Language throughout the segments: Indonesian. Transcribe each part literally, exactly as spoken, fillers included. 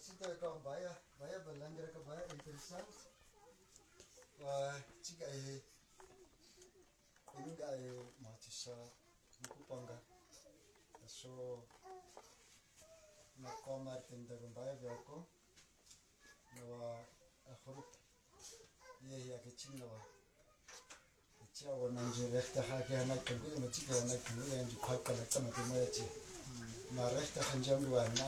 Masita ka baya baya belanja ka baya interessant. Wah, jika eh ini enggak eh mahasiswa buku pangga. So nak komar tinda ka baya berko. Nawa akhirut iya iya kecil nawa. Kecil warna jerek dah agak nak tunggu macam mana nak tunggu yang dipakai nak sama tu macam. Marah dah hanjam luarna.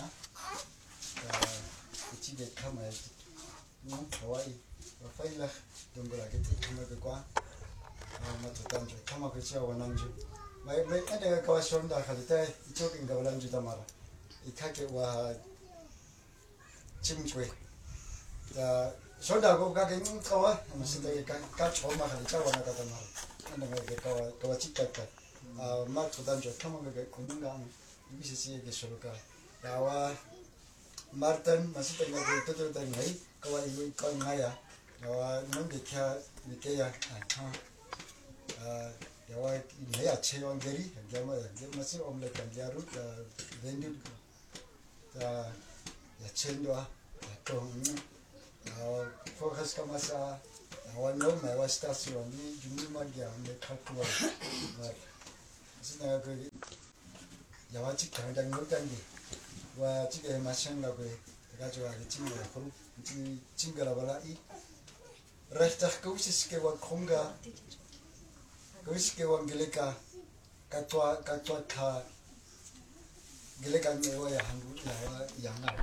Kecil dek kamar itu, nung Hawaii, Rafaela donggol lagi tu kamar kekuan, macam tanjung, kamar kecil awan anjung. Mai mai ada kawasan dah kalau teh itu tinggal lanjut tamara, ikhake wah cimkue, dah soalnya aku kaki nung kawa, masih teh kan kacau mah kalau cawan ada tamara, ada mereka kawa kawa cikat kan, macam tanjung kamar kekuan nunggang, bisa sih kesuruka, kawa Martin masih tengah itu tu tengah ini, kau ibu kau ngaya, kau nung dekya dekya, ah, kau ini ya cewang geri, kau mana, masih omelet kan dia rut, vendut, ya cendua, kau ini, kau fokus ke masa, kau nung mewah stasiun ini jumlah magia, mereka kuat, masih tengah kau, ya wajib kan jangan lupa ni. Wah, jika macam apa, kerja lagi cinggal, kalau cinggal apa lagi, rasa kau sih sekewan konga, kau sekewan geleka, katua katua tha, geleka mewa ya hangu ya yang apa.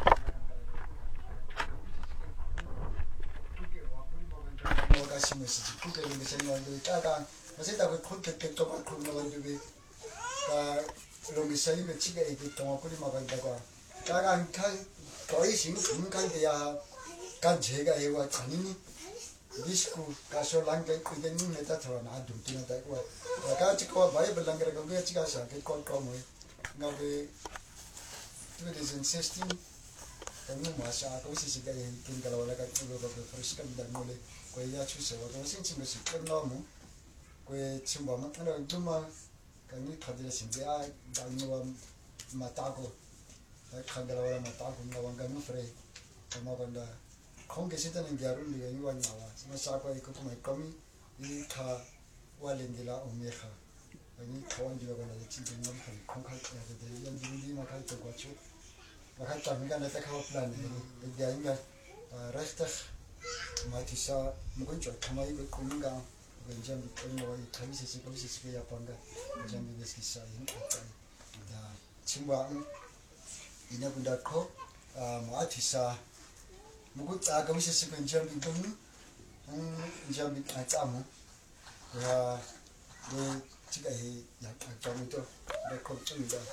Mau kasih mesej, kau kalau mesej nanti, kadang masih takut kau terkejut apa kau nanti be, kalau misalnya becik itu tengok kau di makan tak Kadang kan kau ising mungkin dia kan jaga hewan ini, disku kasih langkai itu ni meta thora na adum tu nanti kuat. Kalau cikgu bayi berlanggar kau dia cikgu sah kau kau mau, ngabe dua ribu sixteen kami masa kau sih cikgu yang tinggal orang kau tu kau fresh kan dan mulai kau ya cuci waktu sih cikgu sih kau namu, kau cikgu mana ada cuma kami tadi lah cikgu ah dan nawa mata kau. Kandang orang mata aku ngawang kami free, kami kanda, kong kesitan yang jarun dia ni wan ngawa, masa aku ikut kami kami ini kah walendila omeka, ini kawan juga kanda cinta ngam kali kong kali ada dari yang dulu makan tu kuacu, makan tak mungkin ada kau plan ini, dia ingat resta mati sa mungkin cuma kami ikut kuninga, mungkin jam ini wai kami sesi kami sesi kaya pangga, jam ini sesi ini apa, dah cuma ini pun dah kau, mati sa, mungkin agak bisa sekian jam itu, jam itu acamu, ya, ya, jika he, ya jam itu, dah kau cuma dah,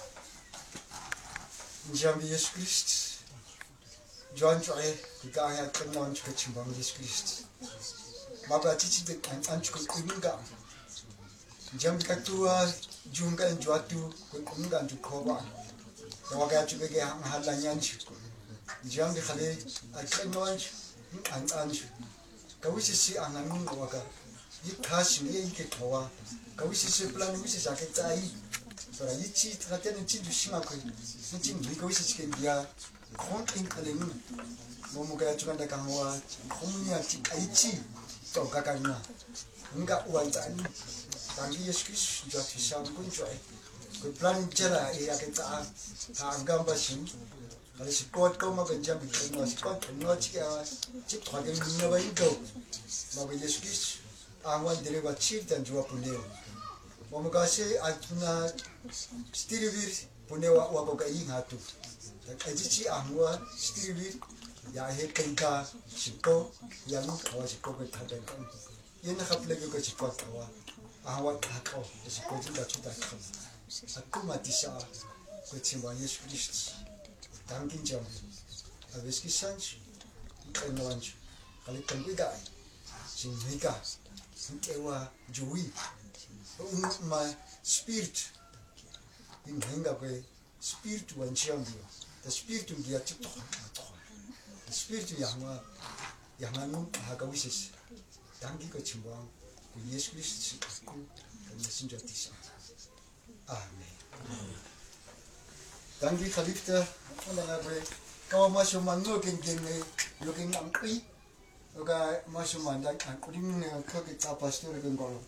jam Yesus Kristus, John cuai, kita ayat kenalan cukai cimbang Yesus Kristus, maka cici dek an cukai kuninga, jam katua, jungkan juatu, kuninga cukai Waga juga ke halanya anju, jam di kali akan anju, an anju. Kau sisi angan waga, ini khas ni ini kawa. Kau sisi pelan ini sisi sakit cai. Soalnya ini ciri terhadap ini ciri dusima kau. Ini ciri kau sisi kan dia konting kali ini. Mau muka juga ada kawa, komunia ciri ciri tau kakaknya. Enggak uang cai. Tanggi Yesus juga bisa pun cuai. Kau plan cara ia kita agam basin, kalau sekolah kau makan jam itu, kalau sekolah kau cik cik thade minyak bayi kau, makan Yesus, angwan dari bacir dan jual puneu. Mau kasih atuna stiribir puneu wabah kau ingatu. Aji cik angwan stiribir, ya he kengka sekolah yang kau sekolah kau thade kan. Ia nak apa lagi kau sekolah kau, angwan kau sekolah juga sudah kau. Aku mati sah, kau cimbang Yesus Kristus, tangkin jam, habis kisah, ikan lawan, kali tangkiga, singhiga, singkewa jui, umma spirit, ini hingga kau spirit wanciam dia, the spirit dia cipta, the spirit yang ma, yang anu hagawises, tangki kau cimbang, Yesus Kristus aku, dan Yesus jati sah. Amen. Dank die geliefde, van de Kau masuk mango geng-geng ni, looking angki. Oka masuk mandak angkuring ni kau kita pastor geng kalau.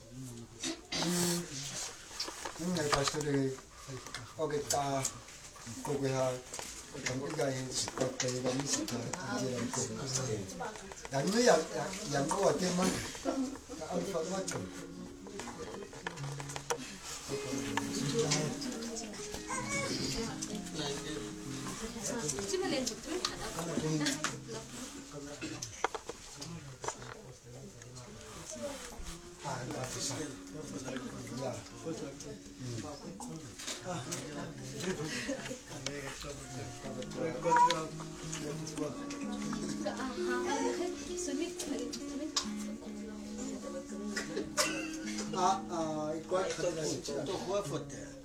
Ini ni pastor ni, oka kita kau kaya kau kaya sepat kaya kami sepat jalan kau. Yang ni yang yang kau ada mana? Kau alfa macam. Ah, ah, ikut kata nasi. Itu gua foto.